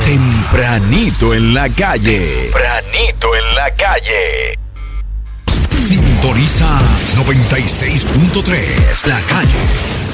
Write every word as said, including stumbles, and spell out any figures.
Tempranito en la calle. Tempranito en la calle. Sintoniza noventa y seis punto tres, La Calle.